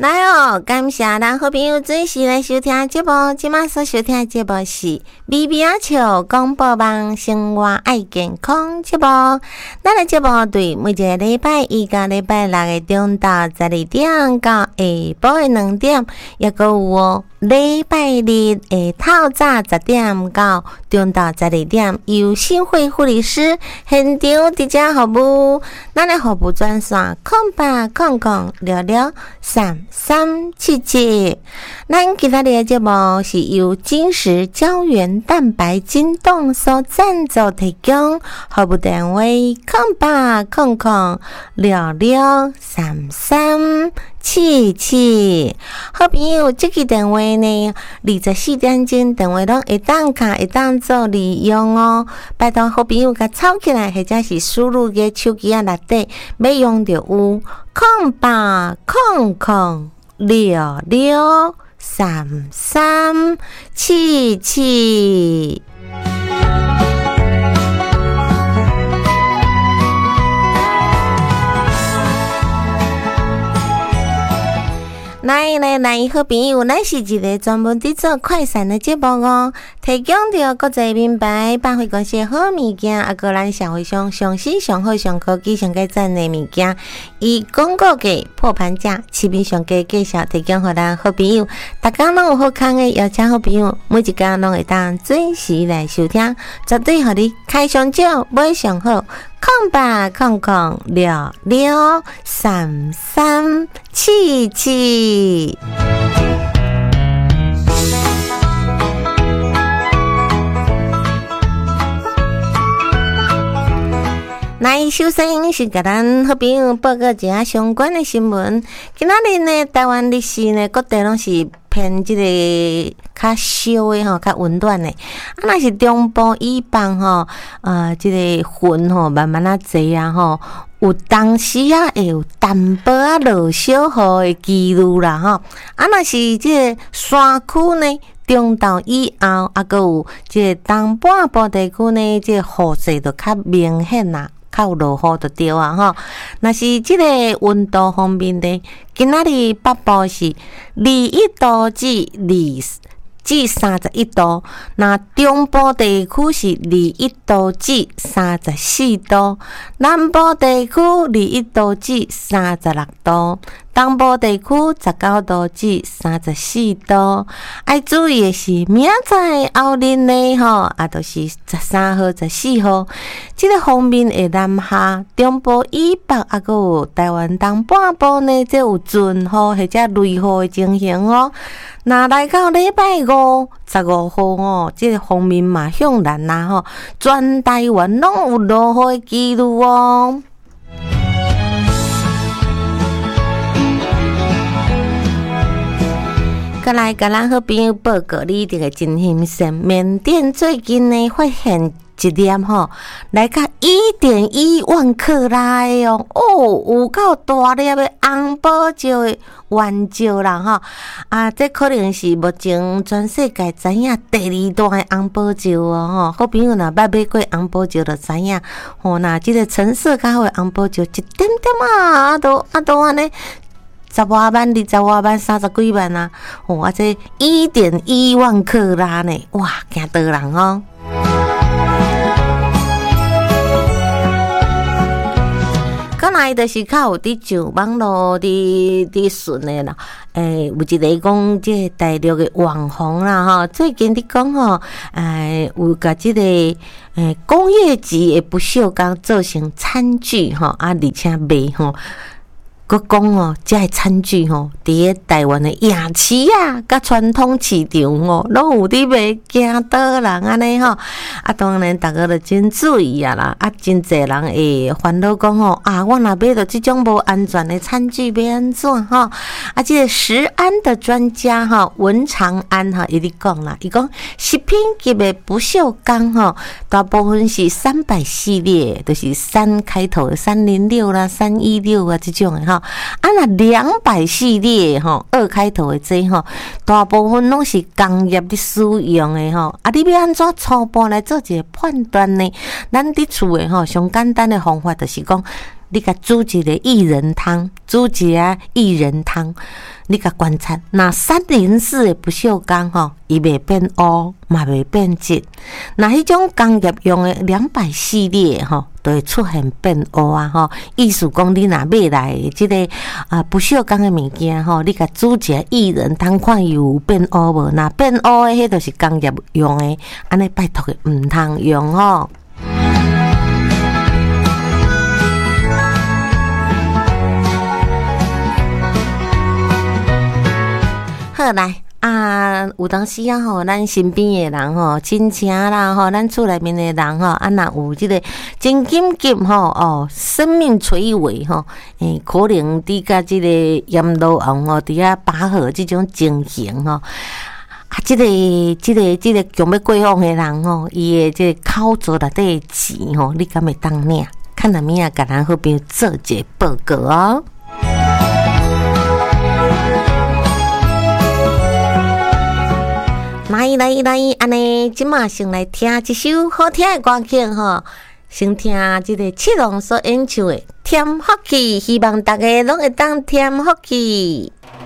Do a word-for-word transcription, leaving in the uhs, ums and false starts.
来哦，感谢咱好朋友准时来收听节目。今麦所收听的节目是美美啊笑广播网生活爱健康节目。咱的节目对每一个礼拜一到礼拜六的中到十二点到下晡的两点，也个有哦。礼拜日的透早十点到中到十二点，由新会护理师现场直接服务。咱的服务专线空八空空六六三三七七。咱今仔日的节目是由金石胶原蛋白筋冻所赞助提供，服务单位空八空空六六三三七七。好朋友，这个电话呢，二十四点钟电话拢会当卡会当做利用哦。拜托好朋友甲抄起来，或者是输入个手机啊内底，要用就有空八空空六六三三七七。来来来，好朋友，咱是一个专门伫做快闪的节目哦，提供着国际名牌百货公司好物件，啊个咱社会上上新上好上科技上个赞的物件，以广告价破盘价，市面上个介绍提供给咱好朋友，大家拢有好康的，邀请好朋友每一家拢会当准时来收听，绝对互你开上少买上好。空八空空六六三三七七。来，首先是甲咱好朋友报告一下相关的新闻。今仔日呢，台湾历史呢，各地拢是偏即个较烧的吼，较温暖的。啊，若是中部以北吼，呃，即、這个云吼慢慢啊济啊吼，有当时啊会有淡薄啊落小雨的几率啦吼。啊，若是即个山区呢，中昼以后啊，阁有即个东半部地区呢，即个雨势就较明显啦。较有落雨就对啊吼，若是即个温度方面呢，今仔日北部是二十一度至二至三十一度，那中部地区是二十一度至三十四度，南部地区二十一度至三十六度，东部地区十九度至三十四度。爱注意的是，明仔后日呢吼，啊，就是十三号、十四号，这个方面的南下中部以北啊，阁有台湾东半部呢，即有阵雨或者雷雨的情形哦。那来到礼拜五十五号哦，这个方面嘛向南啦吼，全台湾拢有落雨的几率哦。再来，甲咱好朋友报告你这个真新鲜，缅甸最近呢发现一粒吼，来到一点一万克拉的哦，哦，有够大粒的红宝石的原石啦吼，啊，这可能是目前全世界知影第二大的红宝石哦，吼，好朋友若捌买过红宝石就知影，吼，那这个成色较好的红宝石一点点啊，啊都啊都安尼。十外万、二十外万、三十几万啊！哦，啊，这一点一万克拉呢，哇，惊倒人哦！刚来就是较有伫上网络伫伫顺的啦，诶、欸，有一个讲即个大陆的网红啦吼，最近伫讲吼，诶、欸，有甲即、这个诶、欸、工业级的不锈钢做成餐具吼，啊，而且卖吼。佮讲哦，这个餐具吼，伫个台湾的夜市啊，甲传统市场哦，拢有伫卖，惊倒人安尼吼。啊，当然大家都真注意啊啦。啊，真侪人会烦恼讲吼，啊，我若买到这种无安全的餐具，要安怎吼？啊，这个食安的专家哈，文长安哈，伊咧讲啦，伊讲食品级的不锈钢吼，大部分是三百系列，就是三开头的三零六啦、三一六啊这种的吼。啊，那两百系列吼，二开头的这吼，大部分拢是工业的使用的吼。啊，你要安怎初步来做一个判断呢？咱伫厝的吼，上简单的方法就是讲， 你甲煮一个薏仁汤，煮一个薏仁汤，你甲观察，那三零四的不锈钢吼，伊袂变乌，嘛袂变质。那迄种工业用的两百系列吼，都会出现变乌啊吼。意思讲，你若买来的即、这个啊不锈钢的物件吼，你甲煮一个薏仁汤，看有变乌无？那变乌的，迄就是工业用的，安尼拜托的毋通用吼。好来啊，有当时啊吼，咱身边的人吼，亲戚啦吼，咱厝内面的人吼，啊若有即个真紧急吼哦，生命垂危吼，诶，可能伫甲即个阎罗王吼，伫遐把好即种情形吼，啊，即、这个即、这个即、这个强要过往的人吼，伊的即个口座内底的钱吼，你敢会当领？看哪物啊，甲咱好朋友做一个报告哦。来来来，安尼即马先来听一首好听的歌曲吼，先听即个七龙所演唱的《添福气》，希望大家拢会当添福气。